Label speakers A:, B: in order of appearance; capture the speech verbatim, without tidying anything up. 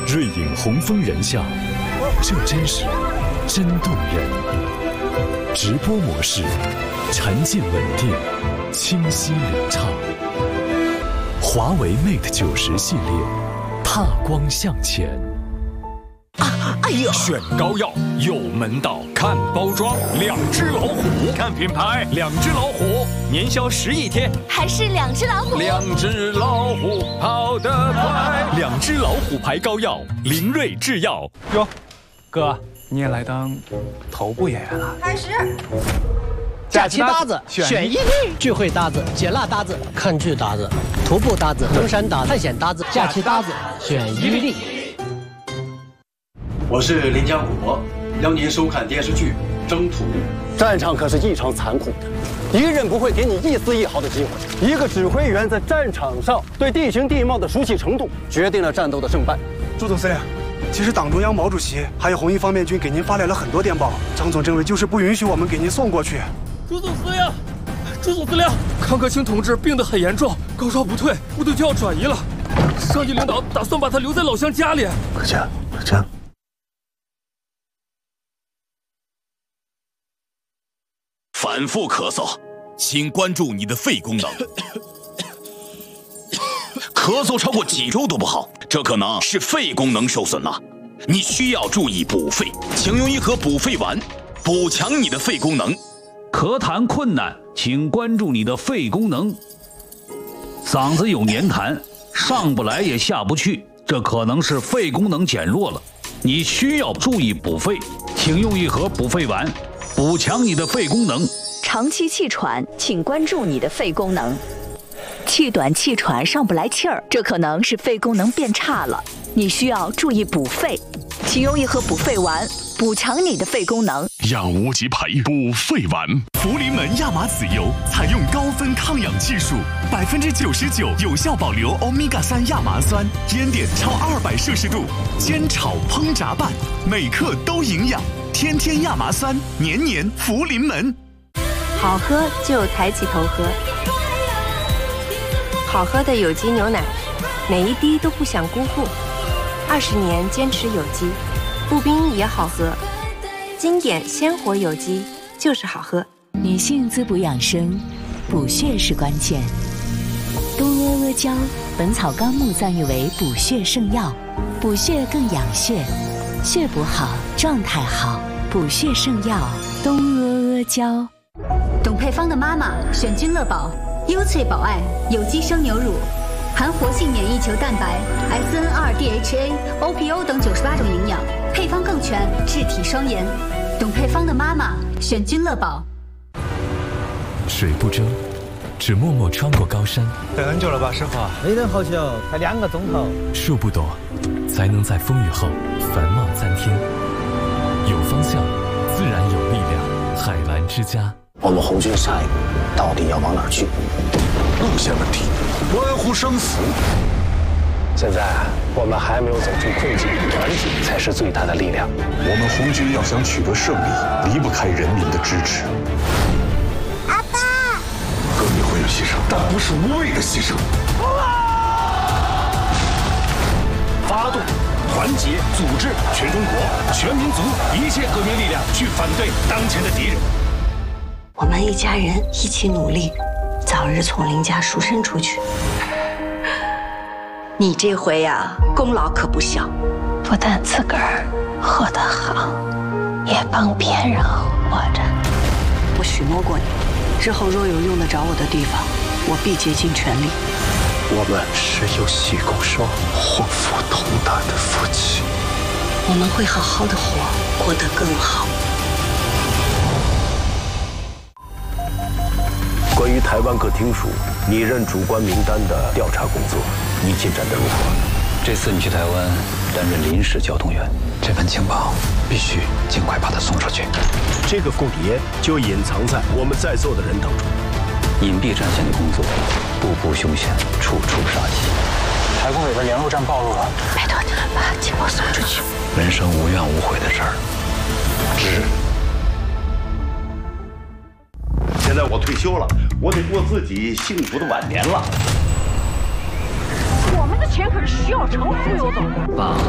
A: 瑞影红枫人像，这真实，真动人。直播模式，沉浸稳定，清晰流畅。华为 Mate 九十系列，踏光向前。
B: 啊，哎呦！
C: 选膏药有门道，看包装，两只老虎；看品牌，两只老虎。年销十亿天，
B: 还是两只老虎。
C: 两只老虎跑得快。两只老虎牌膏药，灵瑞制药。
D: 哟，哥，你也来当头部演员了？
E: 开始。
F: 假期搭子选一例，聚会搭子、解辣搭子、看剧搭子、徒步搭子、登山搭子、探险搭子、假期搭子选一例。
G: 我是林江国，邀您收看电视剧《征途》。
H: 战场可是异常残酷的，敌人不会给你一丝一毫的机会。一个指挥员在战场上对地形地貌的熟悉程度，决定了战斗的胜败。
I: 朱总司令，其实党中央、毛主席还有红一方面军给您发来了很多电报，张总政委就是不允许我们给您送过去。
J: 朱总司令，朱总司令，康克清同志病得很严重，高烧不退，部队就要转移了。上级领导打算把他留在老乡家里。
H: 可嘉，可嘉。
K: 反复咳嗽，请关注你的肺功能。咳嗽超过几周都不好，这可能是肺功能受损了。你需要注意补肺，请用一盒补肺丸，补强你的肺功能。
L: 咳痰困难，请关注你的肺功能。嗓子有黏痰，上不来也下不去，这可能是肺功能减弱了。你需要注意补肺，请用一盒补肺丸，补强你的肺功能。
B: 长期气喘，请关注你的肺功能。气短气喘上不来气儿，这可能是肺功能变差了，你需要注意补肺，请用一盒补肺丸，补强你的肺功能。
M: 养无极牌补肺丸，福临门亚麻籽油采用高分抗氧技术，百分之九十九有效保留欧米伽三亚麻酸，烟点超二百摄氏度，煎炒烹炸拌，每克都营养。天天亚麻酸，年年福临门。
N: 好喝就抬起头喝，好喝的有机牛奶，每一滴都不想辜负。二十年坚持有机，步冰也好喝，经典鲜活有机就是好喝。
B: 女性滋补养生，补血是关键。东阿阿胶，《本草纲目》赞誉为补血圣药，补血更养血，血补好，状态好。补血圣药东阿阿胶。
O: 董配方的妈妈选君乐宝，优萃保爱有机生牛乳，含活性免疫球蛋白、S N 二 D H A、O P O 等九十八种营养，配方更全，治体双颜。董配方的妈妈选君乐宝。
A: 水不争，只默默穿过高山。
P: 等很久了吧，师傅？
Q: 没等好久，才两个钟头。
A: 树不多，才能在风雨后繁茂参天。有方向，自然有力量。海蓝之家。
H: 我们红军下一步到底要往哪儿去？
M: 路线问题，关乎生死。
H: 现在我们还没有走出困境，团结才是最大的力量。
M: 我们红军要想取得胜利，离不开人民的支持。
E: 阿爸，
M: 革命会有牺牲，但不是无谓的牺牲。
K: 发动，团结，组织全中国、全民族一切革命力量去反对当前的敌人。
R: 我们一家人一起努力，早日从林家赎身出去。
S: 你这回呀、啊，功劳可不小，
R: 不但自个儿活得好，也帮别人活着。
S: 我许诺过你，日后若有用得着我的地方，我必竭尽全力。
H: 我们是有血共霜、祸福同担的夫妻，
R: 我们会好好的活，活得更好。
H: 关于台湾各厅属拟任主官名单的调查工作，你进展得如何？
T: 这次你去台湾担任临时交通员，这份情报必须尽快把它送出去。
H: 这个共谍就隐藏在我们在座的人当中。
T: 隐蔽战线的工作，步步凶险，处处杀机。
Q: 台工委的联络站暴露了，
R: 拜托你们把情报送出去。
T: 人生无怨无悔的事儿，值。
U: 现在我退休了，我得过自己幸福的晚年了。
E: 我们的钱可是徐小成忽悠走的。
T: 爸。